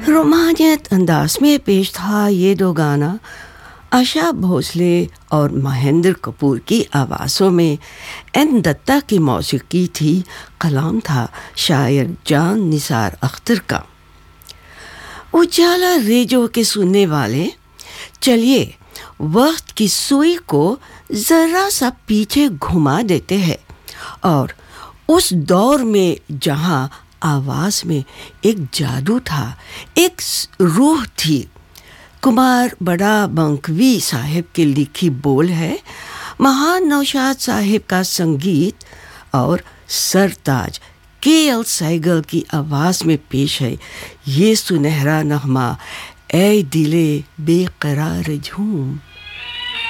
रोमांचित अंदाज में पेश था ये दो गाना आशा भोसले और महेंद्र कपूर की आवाज़ों में। एन दत्ता की मौसीकी थी, कलाम था शायर जान निसार अख्तर का। उजाला रेडियो के सुनने वाले, चलिए वक्त की सुई को ज़रा सा पीछे घुमा देते हैं और उस दौर में जहाँ आवाज़ में एक जादू था, एक रूह थी। कुमार बड़ा बंकवी साहिब की लिखी बोल है, महान नौशाद साहिब का संगीत और सरताज के.एल. सहगल की आवाज़ में पेश है ये सुनहरा नगमा, ऐ दिले बेकरार झूम।